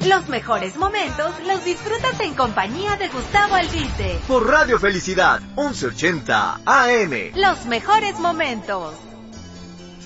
Los mejores momentos los disfrutas en compañía de Gustavo Albiste. Por Radio Felicidad, 1180 AM. Los mejores momentos.